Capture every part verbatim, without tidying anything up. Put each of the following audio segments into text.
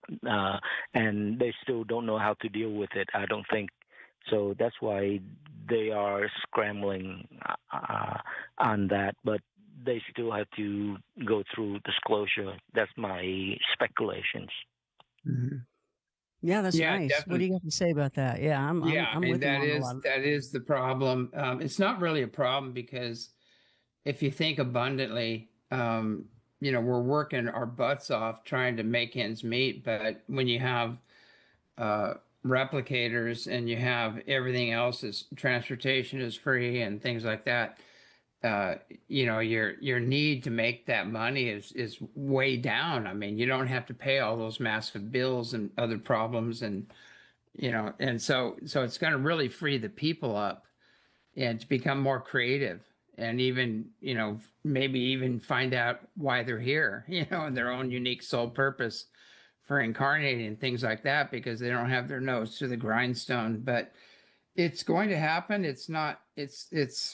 uh, and they still don't know how to deal with it. I don't think so. That's why they are scrambling uh, on that, but they still have to go through disclosure. That's my speculations. Mhm. Yeah, that's Yeah, nice. What do definitely. you got to say about that? Yeah, I'm I'm Yeah, I'm and with you that on a is lot of. that is the problem. Um, it's not really a problem because if you think abundantly, um, you know, we're working our butts off trying to make ends meet, but when you have uh, replicators and you have everything else is transportation is free and things like that, uh, you know, your your need to make that money is is way down. I mean, you don't have to pay all those massive bills and other problems, and you know, and so so it's going to really free the people up and to become more creative and even, you know, maybe even find out why they're here, you know, and their own unique soul purpose for incarnating and things like that because they don't have their nose to the grindstone. But it's going to happen. It's not, it's, it's,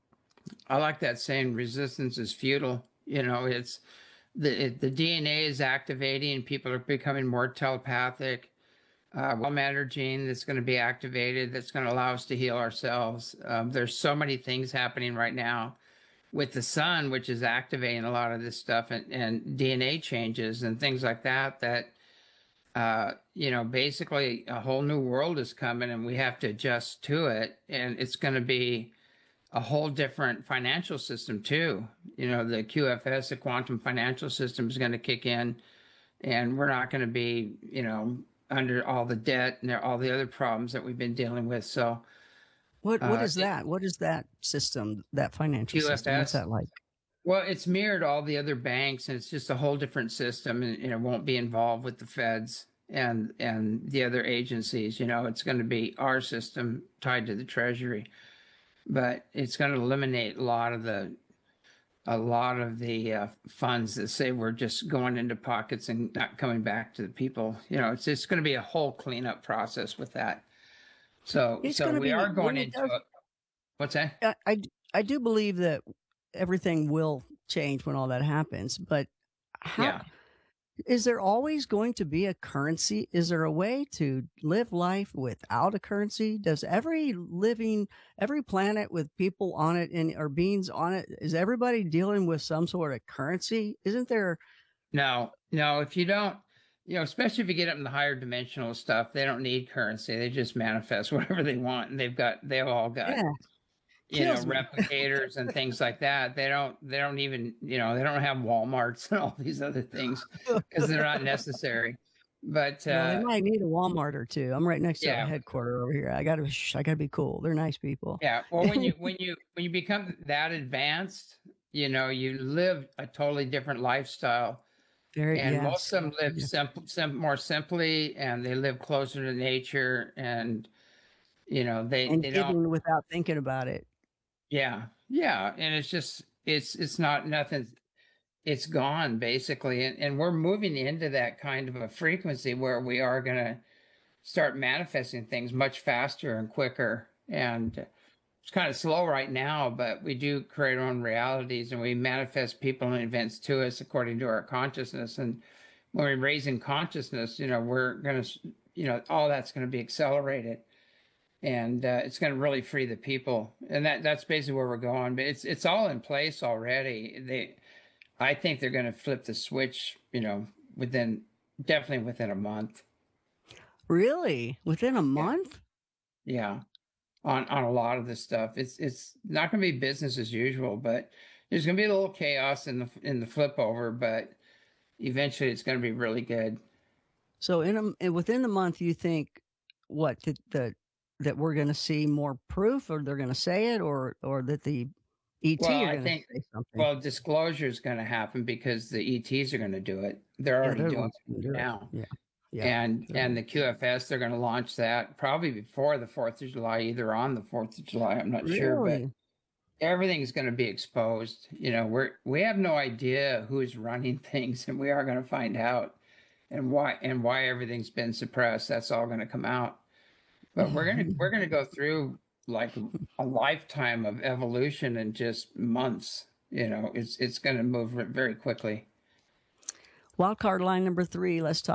I like that saying, resistance is futile. You know, it's the, it, the D N A is activating, people are becoming more telepathic. Uh, well matter gene that's going to be activated that's going to allow us to heal ourselves. Um, there's so many things happening right now with the sun, which is activating a lot of this stuff and, and D N A changes and things like that. That uh, you know, basically a whole new world is coming, and we have to adjust to it. And it's going to be a whole different financial system too. You know, the Q F S, the quantum financial system, is going to kick in, and we're not going to be, you know, under all the debt and all the other problems that we've been dealing with. So, What what uh, is that? What is that system? That financial system? What's Q F S, that like? well, it's mirrored all the other banks, and it's just a whole different system, and, and it won't be involved with the feds and and the other agencies. You know, it's going to be our system tied to the Treasury, but it's going to eliminate a lot of the a lot of the uh, funds that say we're just going into pockets and not coming back to the people. You know, it's it's going to be a whole cleanup process with that. So It's so going to we are be going when it into does. it. What's that? I, I d- I do believe that everything will change when all that happens. But how Yeah. is there always going to be a currency? Is there a way to live life without a currency? Does every living, every planet with people on it and or beings on it, is everybody dealing with some sort of currency? Isn't there? No, no. If you don't, you know, especially if you get up in the higher dimensional stuff, they don't need currency. They just manifest whatever they want, and they've got they've all got, Yeah, you know, kills me. replicators and things like that. They don't they don't even, you know, they don't have Walmarts and all these other things because they're not necessary. But Well, they uh, might need a Walmart or two. I'm right next to a yeah, headquarter over here. I gotta, I gotta be cool. They're nice people. yeah. Well, when you when you when you become that advanced, you know, you live a totally different lifestyle. Very, And most yes. of them live Yeah. simple, sim more simply, and they live closer to nature. And you know, they And they don't. giving without thinking about it. Yeah, yeah. And it's just it's it's not nothing. It's gone basically, and and we're moving into that kind of a frequency where we are going to start manifesting things much faster and quicker. And it's kind of slow right now, but we do create our own realities and we manifest people and events to us according to our consciousness. And when we raise in consciousness, you know, we're going to, you know, all that's going to be accelerated, and uh, it's going to really free the people. And that that's basically where we're going. But it's it's all in place already. They, I think they're going to flip the switch, you know, within definitely within a month. Really? Within a Yeah, month? yeah. On on a lot of this stuff, it's it's not going to be business as usual, but there's going to be a little chaos in the in the flip over, but eventually it's going to be really good. So in a, and within the month, you think what that that, that we're going to see more proof, or they're going to say it, or or that the E T Well, are I going to think, say something? well, disclosure is going to happen because the E Ts are going to do it. They're Yeah, already they're the doing ones who it do it. now. Yeah, yeah. And They're the and ones the who do it. Q F S, they're going to launch that probably before the fourth of July, either on the fourth of July, I'm not sure, but Really? everything's going to be exposed. You know, we're we have no idea who's running things, and we are going to find out, and why and why everything's been suppressed. That's all going to come out. But we're going to we're going to go through like a lifetime of evolution in just months. You know, it's it's going to move very quickly. Wild card line number three. Let's talk.